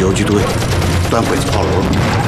游击队，端鬼子炮楼。